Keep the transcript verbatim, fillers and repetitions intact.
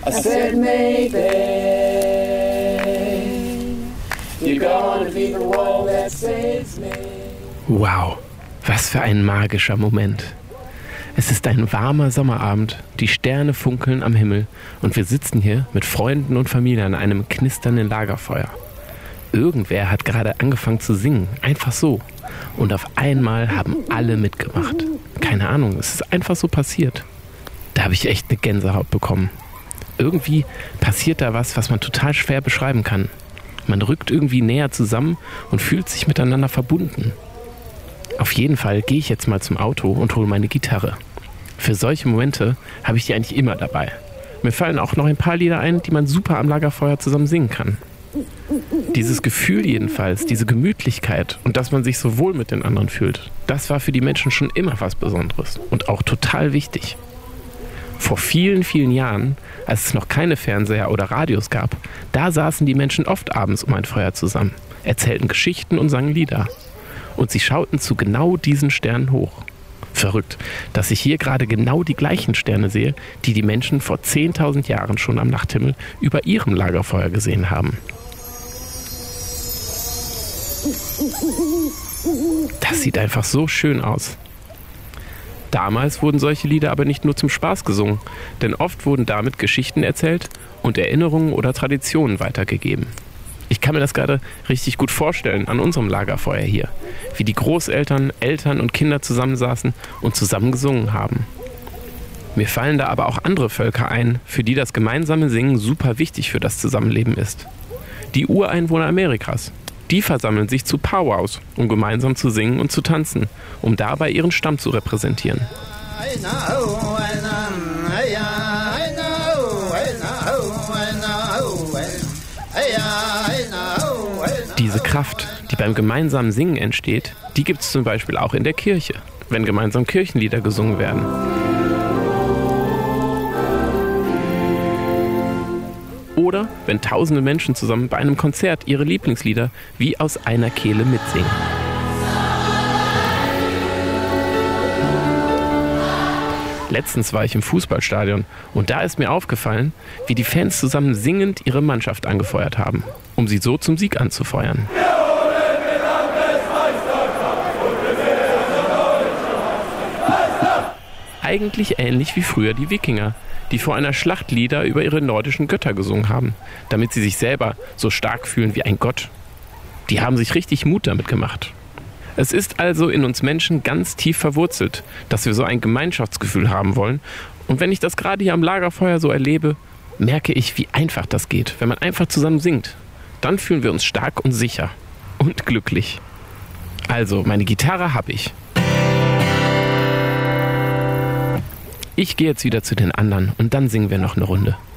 I said maybe you're gonna be the one that saves me. Wow, was für ein magischer Moment. Es ist ein warmer Sommerabend, die Sterne funkeln am Himmel und wir sitzen hier mit Freunden und Familie an einem knisternden Lagerfeuer. Irgendwer hat gerade angefangen zu singen, einfach so. Und auf einmal haben alle mitgemacht. Keine Ahnung, es ist einfach so passiert. Da habe ich echt eine Gänsehaut bekommen. Irgendwie passiert da was, was man total schwer beschreiben kann. Man rückt irgendwie näher zusammen und fühlt sich miteinander verbunden. Auf jeden Fall gehe ich jetzt mal zum Auto und hole meine Gitarre. Für solche Momente habe ich die eigentlich immer dabei. Mir fallen auch noch ein paar Lieder ein, die man super am Lagerfeuer zusammen singen kann. Dieses Gefühl jedenfalls, diese Gemütlichkeit und dass man sich so wohl mit den anderen fühlt, das war für die Menschen schon immer was Besonderes und auch total wichtig. Vor vielen, vielen Jahren, als es noch keine Fernseher oder Radios gab, da saßen die Menschen oft abends um ein Feuer zusammen, erzählten Geschichten und sangen Lieder. Und sie schauten zu genau diesen Sternen hoch. Verrückt, dass ich hier gerade genau die gleichen Sterne sehe, die die Menschen vor zehntausend Jahren schon am Nachthimmel über ihrem Lagerfeuer gesehen haben. Das sieht einfach so schön aus. Damals wurden solche Lieder aber nicht nur zum Spaß gesungen, denn oft wurden damit Geschichten erzählt und Erinnerungen oder Traditionen weitergegeben. Ich kann mir das gerade richtig gut vorstellen an unserem Lagerfeuer hier, wie die Großeltern, Eltern und Kinder zusammensaßen und zusammen gesungen haben. Mir fallen da aber auch andere Völker ein, für die das gemeinsame Singen super wichtig für das Zusammenleben ist. Die Ureinwohner Amerikas. Die versammeln sich zu Powwows, um gemeinsam zu singen und zu tanzen, um dabei ihren Stamm zu repräsentieren. Diese Kraft, die beim gemeinsamen Singen entsteht, die gibt es zum Beispiel auch in der Kirche, wenn gemeinsam Kirchenlieder gesungen werden. Oder wenn tausende Menschen zusammen bei einem Konzert ihre Lieblingslieder wie aus einer Kehle mitsingen. Letztens war ich im Fußballstadion und da ist mir aufgefallen, wie die Fans zusammen singend ihre Mannschaft angefeuert haben, um sie so zum Sieg anzufeuern. Eigentlich ähnlich wie früher die Wikinger, die vor einer Schlacht Lieder über ihre nordischen Götter gesungen haben, damit sie sich selber so stark fühlen wie ein Gott. Die haben sich richtig Mut damit gemacht. Es ist also in uns Menschen ganz tief verwurzelt, dass wir so ein Gemeinschaftsgefühl haben wollen. Und wenn ich das gerade hier am Lagerfeuer so erlebe, merke ich, wie einfach das geht, wenn man einfach zusammen singt. Dann fühlen wir uns stark und sicher und glücklich. Also, meine Gitarre habe ich. Ich gehe jetzt wieder zu den anderen und dann singen wir noch eine Runde.